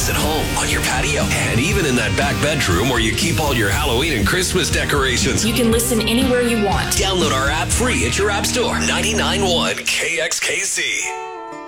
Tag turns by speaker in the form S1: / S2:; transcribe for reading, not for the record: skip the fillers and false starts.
S1: at home, on your patio, and even in that back bedroom where you keep all your Halloween and Christmas decorations.
S2: You can listen anywhere you want.
S1: Download our app free at your app store. 99.1 KXKC.